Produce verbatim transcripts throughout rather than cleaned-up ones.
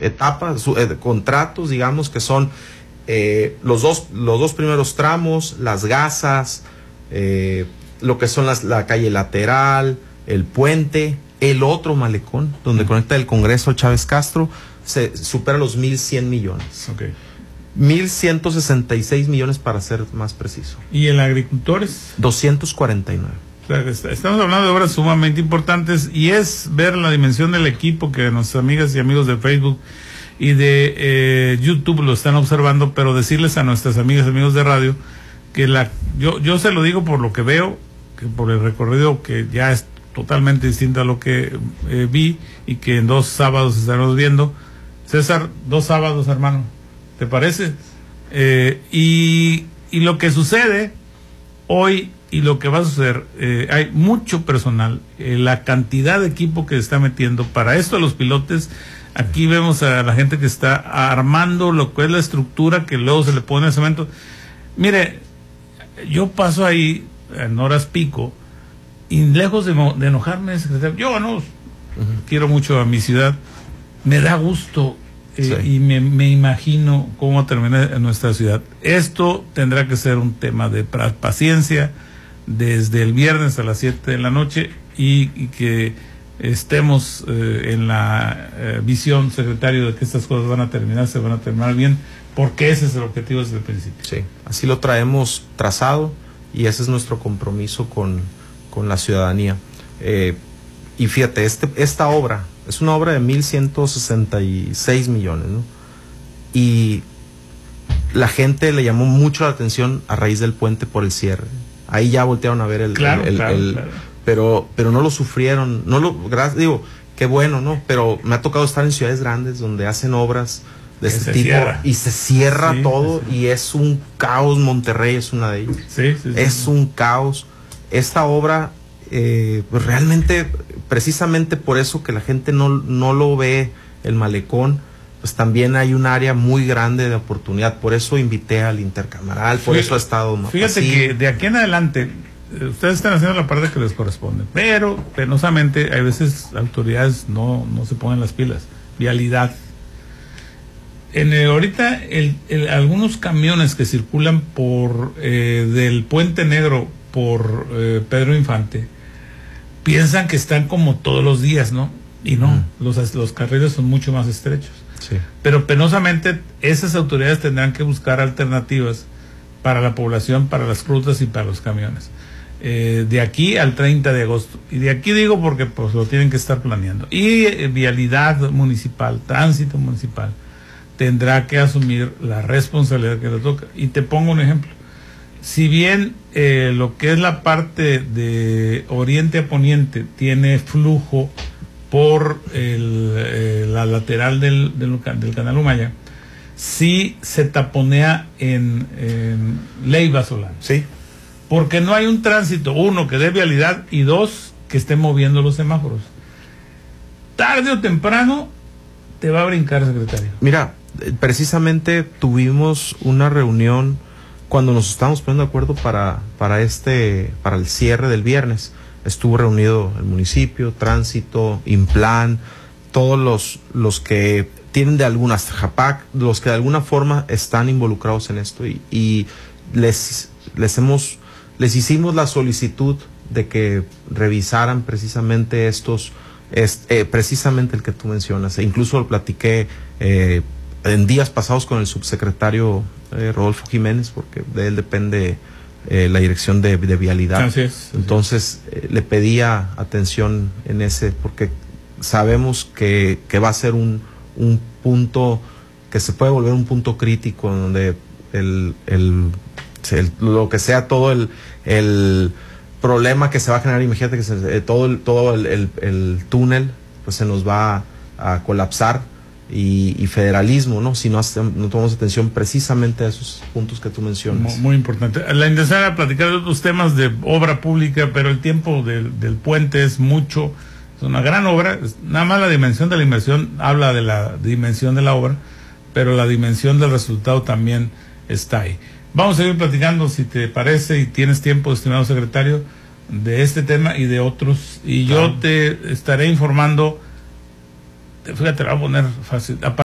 etapas, su, eh, contratos, digamos, que son eh, los dos los dos primeros tramos, las gasas, eh, lo que son las, la calle lateral, el puente, el otro malecón, donde uh-huh. conecta el Congreso al Chávez Castro, se supera los mil cien millones. Okay. mil ciento sesenta y seis millones para ser más preciso. ¿Y el agricultores? doscientos cuarenta y nueve. O sea, estamos hablando de obras sumamente importantes y es ver la dimensión del equipo que nuestras amigas y amigos de Facebook y de eh, YouTube lo están observando, pero decirles a nuestras amigas y amigos de radio que la yo yo se lo digo por lo que veo, que por el recorrido que ya es totalmente distinto a lo que eh, vi y que en dos sábados estaremos viendo. César, dos sábados, hermano, ¿te parece? Eh, y, y lo que sucede hoy y lo que va a suceder, eh, hay mucho personal, eh, la cantidad de equipo que se está metiendo para esto a los pilotes. Aquí vemos a la gente que está armando lo que es la estructura que luego se le pone el cemento. Mire, yo paso ahí en horas pico y lejos de, de enojarme, secretario, yo no, uh-huh. quiero mucho a mi ciudad, me da gusto eh, sí. y me, me imagino cómo termina en nuestra ciudad. Esto tendrá que ser un tema de paciencia desde el viernes a las siete de la noche y, y que estemos eh, en la eh, visión, secretario, de que estas cosas van a terminar, se van a terminar bien, porque ese es el objetivo desde el principio. Sí, así lo traemos trazado y ese es nuestro compromiso con, con la ciudadanía. Eh, y fíjate, este, esta obra es una obra de mil ciento sesenta y seis millones, ¿no? Y la gente le llamó mucho la atención a raíz del puente por el cierre. Ahí ya voltearon a ver el... Claro, el, el, claro, el claro. Pero, pero no lo sufrieron, no lo, gracias, digo, qué bueno, ¿no? Pero me ha tocado estar en ciudades grandes donde hacen obras de que este tipo cierra. y se cierra sí, todo sí. y es un caos. Monterrey es una de ellas. Sí, sí, es sí. un caos. Esta obra, eh, pues realmente, precisamente por eso que la gente no, no lo ve, el malecón, pues también hay un área muy grande de oportunidad. Por eso invité al intercamaral, por fíjate, eso ha estado Fíjate así. que de aquí en adelante ustedes están haciendo la parte que les corresponde, pero penosamente hay veces autoridades no, no se ponen las pilas. Vialidad. En el, ahorita el, el, algunos camiones que circulan por eh, del Puente Negro por eh, Pedro Infante piensan que están como todos los días, ¿no? Y no, mm. los, los carriles son mucho más estrechos. Sí. Pero penosamente esas autoridades tendrán que buscar alternativas para la población, para las rutas y para los camiones. Eh, de aquí al treinta de agosto. Y de aquí digo porque pues lo tienen que estar planeando. Y eh, vialidad municipal, tránsito municipal, tendrá que asumir la responsabilidad que le toca. Y te pongo un ejemplo. Si bien eh, lo que es la parte de oriente a poniente tiene flujo por el, eh, la lateral del, del, del canal Humaya, sí se taponea en, en Leiva Solano. Sí. Porque no hay un tránsito, uno, que dé vialidad y dos, que esté moviendo los semáforos. Tarde o temprano te va a brincar, secretario. Mira, precisamente tuvimos una reunión cuando nos estábamos poniendo de acuerdo para, para, este, para el cierre del viernes. Estuvo reunido el municipio, tránsito, Implan, todos los, los que tienen de algunas, Japac, los que de alguna forma están involucrados en esto y, y les, les hemos... les hicimos la solicitud de que revisaran precisamente estos, es, eh, precisamente el que tú mencionas. E incluso lo platiqué eh, en días pasados con el subsecretario eh, Rodolfo Jiménez, porque de él depende eh, la dirección de, de vialidad. Así es, así Entonces eh, le pedía atención en ese, porque sabemos que, que va a ser un, un punto que se puede volver un punto crítico donde el... el El, lo que sea todo el, el problema que se va a generar, imagínate que se, todo el, todo el, el, el túnel pues se nos va a, a colapsar y, y federalismo, ¿no? Si no, no tomamos atención precisamente a esos puntos que tú mencionas. Muy, muy importante. La intención era platicar de otros temas de obra pública, pero el tiempo del, del puente es mucho, es una gran obra, nada más la dimensión de la inversión habla de la dimensión de la obra, pero la dimensión del resultado también está ahí. Vamos a seguir platicando, si te parece y tienes tiempo, estimado secretario, de este tema y de otros. Y claro, yo te estaré informando, fíjate, te lo voy a poner fácil, a partir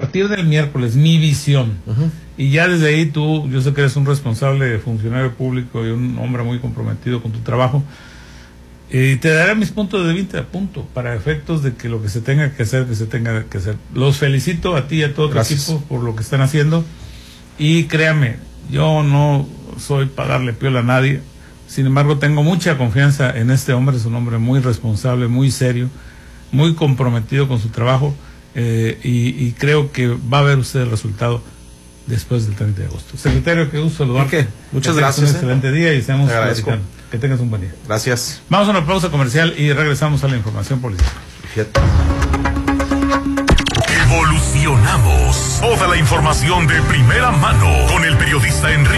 partir del miércoles, mi visión. Uh-huh. Y ya desde ahí tú, yo sé que eres un responsable funcionario público y un hombre muy comprometido con tu trabajo. Y te daré mis puntos de vista, punto, para efectos de que lo que se tenga que hacer, que se tenga que hacer. Los felicito a ti y a todo tu equipo por lo que están haciendo. Y créame, yo no soy para darle piola a nadie. Sin embargo, tengo mucha confianza en este hombre. Es un hombre muy responsable, muy serio, muy comprometido con su trabajo. Eh, y, y creo que va a ver usted el resultado después del treinta de agosto. Secretario, qué gusto saludarte. Okay. Muchas que gracias. Un excelente eh. día y estamos platicando. Que tengas un buen día. Gracias. Vamos a una pausa comercial y regresamos a la información política. Fíjate. Evolucionamos. Toda la información de primera mano con el periodista Enrique